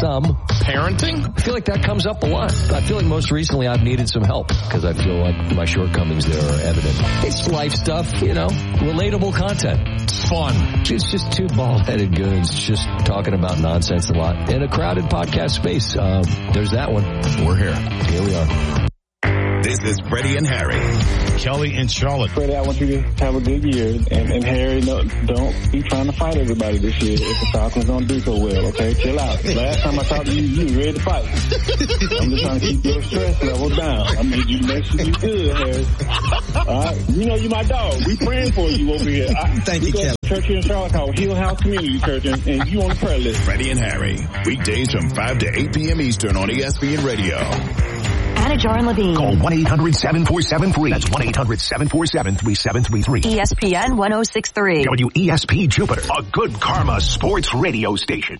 some. Parenting? I feel like that comes up a lot. I feel like most recently I've needed some help because I feel like my shortcomings there are evident. It's life stuff, relatable content. It's fun. It's just two bald-headed goons just talking about nonsense a lot in a crowded podcast space. There's that one. We're here. Here we are. This is Freddie and Harry. Kelly and Charlotte. Freddie, I want you to have a good year. And Harry, don't be trying to fight everybody this year if the Falcons don't do so well, okay? Chill out. Last time I talked to you were ready to fight. I'm just trying to keep your stress level down. I need you to make sure you're good, Harry. All right? You my dog. We praying for you over here. Thank you, Kelly. Church here in Charlotte called Hill House Community Church, and you on the prayer list. Freddie and Harry. Weekdays from 5 to 8 p.m. Eastern on ESPN Radio. Anajar and Levine. Call 1-800-747-FREE. That's 1-800-747-3733. ESPN 1063. WESP Jupiter, a good karma sports radio station.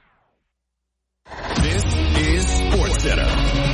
This is SportsCenter.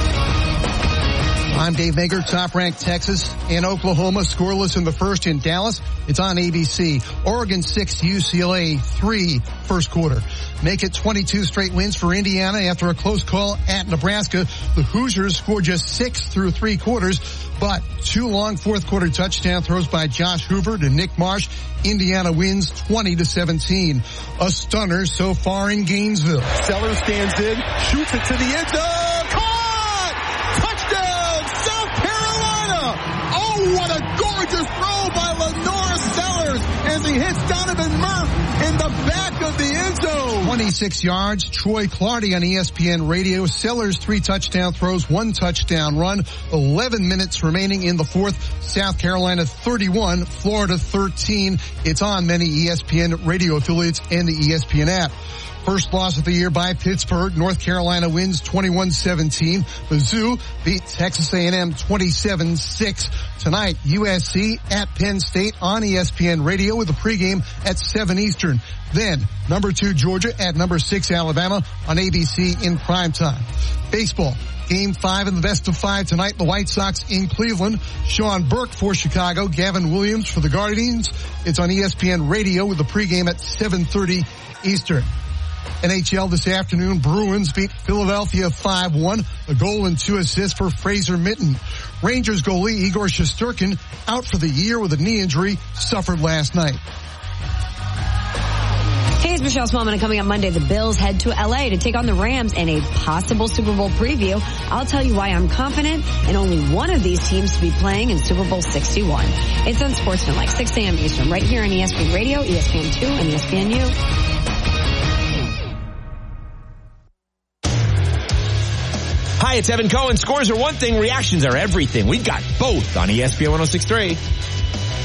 I'm Dave Mager. Top-ranked Texas and Oklahoma scoreless in the first in Dallas. It's on ABC. Oregon 6, UCLA 3 first quarter. Make it 22 straight wins for Indiana after a close call at Nebraska. The Hoosiers scored just 6 through 3 quarters, but 2 long fourth quarter touchdown throws by Josh Hoover to Nick Marsh. Indiana wins 20-17. A stunner so far in Gainesville. Sellers stands in, shoots it to the end zone. Caught! Touchdown, South Carolina! Oh, what a gorgeous throw by Lenora Sellers as he hits Donovan Murph in the back of the end zone. 26 yards. Troy Clardy on ESPN Radio. Sellers 3 touchdown throws, 1 touchdown run. 11 minutes remaining in the fourth. South Carolina 31, Florida 13. It's on many ESPN radio affiliates and the ESPN app. First loss of the year by Pittsburgh. North Carolina wins 21-17. Mizzou beat Texas A&M 27-6. Tonight, USC at Penn State on ESPN Radio with a pregame at 7 Eastern. Then, number 2 Georgia at number 6 Alabama on ABC in primetime. Baseball. Game 5 in the best of 5 tonight. The White Sox in Cleveland. Sean Burke for Chicago. Gavin Williams for the Guardians. It's on ESPN Radio with the pregame at 7:30 Eastern. NHL this afternoon, Bruins beat Philadelphia 5-1. A goal and 2 assists for Fraser Minten. Rangers goalie Igor Shesterkin out for the year with a knee injury suffered last night. Hey, it's Michelle Smallman, and coming up Monday, the Bills head to L.A. to take on the Rams in a possible Super Bowl preview. I'll tell you why I'm confident in only one of these teams to be playing in Super Bowl 61. It's on Sportsnet, like 6 a.m. Eastern, right here on ESPN Radio, ESPN2, and ESPNU. Hi, it's Evan Cohen. Scores are one thing, reactions are everything. We've got both on ESPN 1063.